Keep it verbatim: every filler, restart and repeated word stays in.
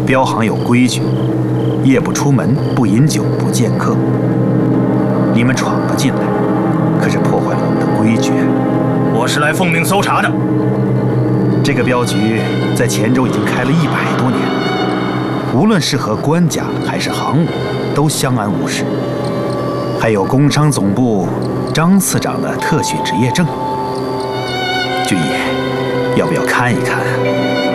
镖行有规矩，夜不出门，不饮酒，不见客。你们闯了进来，可是破坏了我们的规矩。 我是来奉命搜查的。 这个镖局在黔州已经开了一百多年了，无论是和官家还是行伍，都相安无事。还有工商总部张次长的特许执业证。军爷，要不要看一看？